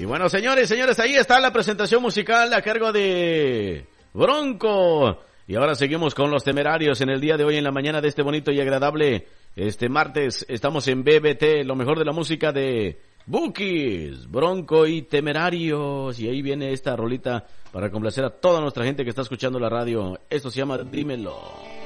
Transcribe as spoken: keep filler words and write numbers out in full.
Y bueno, señores, señores, ahí está la presentación musical a cargo de Bronco. Y ahora seguimos con los Temerarios en el día de hoy, en la mañana de este bonito y agradable este martes. Estamos en B B T, lo mejor de la música de Bukis, Bronco y Temerarios. Y ahí viene esta rolita para complacer a toda nuestra gente que está escuchando la radio. Esto se llama Dímelo.